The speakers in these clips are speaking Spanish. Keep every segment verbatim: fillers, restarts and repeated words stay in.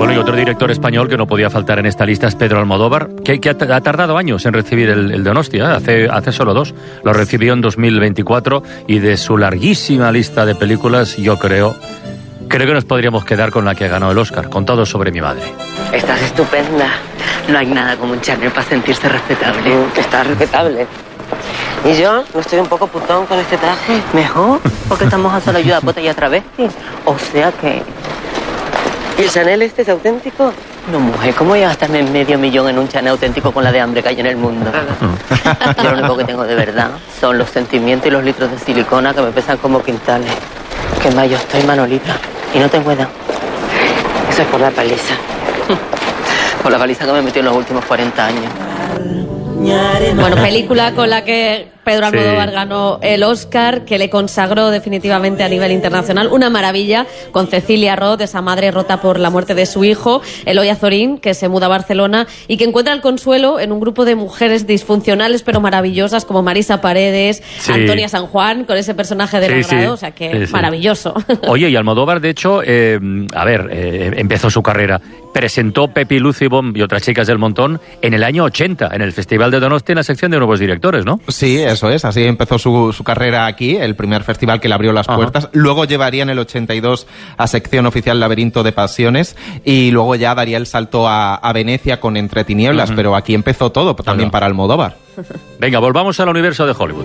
Bueno, y otro director español que no podía faltar en esta lista es Pedro Almodóvar, que, que ha, ha tardado años en recibir el, el Donostia, ¿eh? hace, hace solo dos. Lo recibió en dos mil veinticuatro y de su larguísima lista de películas, yo creo, creo que nos podríamos quedar con la que ganó el Oscar, con Todo sobre mi madre. Estás estupenda. No hay nada como un Chanel para sentirse respetable. Mm, estás respetable. ¿Y yo? ¿No estoy un poco putón con este traje? Mejor, porque estamos a solo ayuda pota y a travesti. O sea que... ¿Y el Chanel este es auténtico? No, mujer, ¿cómo voy a gastarme medio millón en un Chanel auténtico con la de hambre que hay en el mundo? Yo lo único que tengo de verdad son los sentimientos y los litros de silicona que me pesan como quintales. Que más yo estoy Manolita y no tengo edad. Eso es por la paliza. Por la paliza que me metió en los últimos cuarenta años. Bueno, película con la que Pedro Almodóvar Sí. ganó el Oscar, que le consagró definitivamente a nivel internacional. Una maravilla, con Cecilia Roth, esa madre rota por la muerte de su hijo, Eloy Azorín, que se muda a Barcelona y que encuentra el consuelo en un grupo de mujeres disfuncionales pero maravillosas, como Marisa Paredes, Sí. Antonia San Juan, con ese personaje de Sí, Lagrado, sí. o sea que Sí, sí. maravilloso. Oye, y Almodóvar, de hecho, eh, a ver, eh, empezó su carrera. Presentó Pepi Lucibom y otras chicas del montón en el año ochenta, en el Festival de Donosti, en la sección de nuevos directores, ¿no? Sí, eso es. Así empezó su, su carrera aquí, el primer festival que le abrió las Ajá. puertas. Luego llevaría en el ochenta y dos a sección oficial Laberinto de Pasiones y luego ya daría el salto a, a Venecia con Entre Tinieblas. Uh-huh. Pero aquí empezó todo, también Hola. para Almodóvar. Venga, volvamos al universo de Hollywood.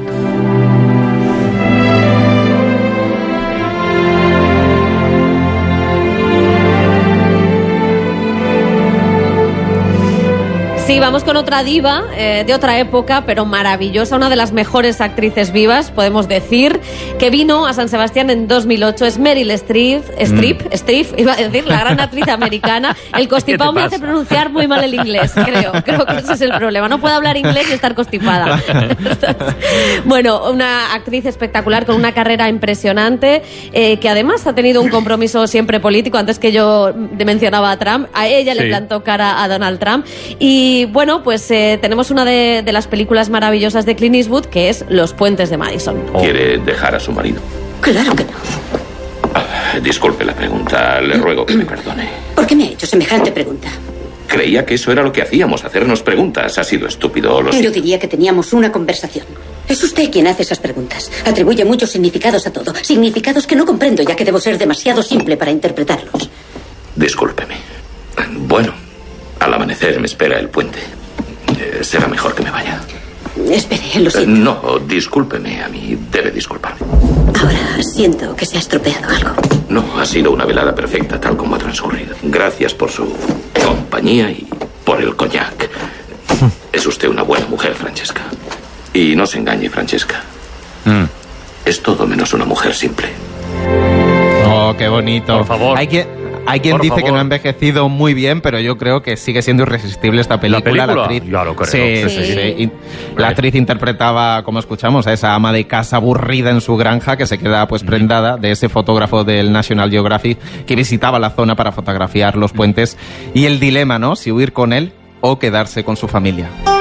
Sí, vamos con otra diva eh, de otra época, pero maravillosa, una de las mejores actrices vivas, podemos decir, que vino a San Sebastián en dos mil ocho. Es Meryl Streep, Streep, mm. Streep, iba a decir, la gran actriz americana. El constipado me hace pronunciar muy mal el inglés, creo. Creo que ese es el problema. No puedo hablar inglés y estar constipada. Bueno, una actriz espectacular con una carrera impresionante, eh, que además ha tenido un compromiso siempre político. Antes que yo mencionaba a Trump, a ella sí. le plantó cara a Donald Trump. Y Y bueno, pues eh, tenemos una de, de las películas maravillosas de Clint Eastwood, que es Los puentes de Madison. ¿Quiere dejar a su marido? Claro que no. Ah, disculpe la pregunta, le ruego que me perdone. ¿Por qué me ha hecho semejante pregunta? Creía que eso era lo que hacíamos, hacernos preguntas. Ha sido estúpido, lo sé. Yo diría que teníamos una conversación. Es usted quien hace esas preguntas. Atribuye muchos significados a todo. Significados que no comprendo, ya que debo ser demasiado simple para interpretarlos. Discúlpeme. Bueno, al amanecer me espera el puente. Eh, será mejor que me vaya. Espere, lo siento. Eh, no, discúlpeme, a mí debe disculparme. Ahora siento que se ha estropeado algo. No, ha sido una velada perfecta, tal como ha transcurrido. Gracias por su compañía y por el coñac. Es usted una buena mujer, Francesca. Y no se engañe, Francesca. Mm. Es todo menos una mujer simple. Oh, qué bonito. Por favor. Hay que... Hay quien Por dice favor. que no ha envejecido muy bien, pero yo creo que sigue siendo irresistible esta película. ¿La película? La actriz, Ya lo creo. Sí, Sí. sí, sí. Y la actriz interpretaba, como escuchamos, a esa ama de casa aburrida en su granja que se queda pues prendada de ese fotógrafo del National Geographic que visitaba la zona para fotografiar los puentes y el dilema, ¿no? Si huir con él o quedarse con su familia.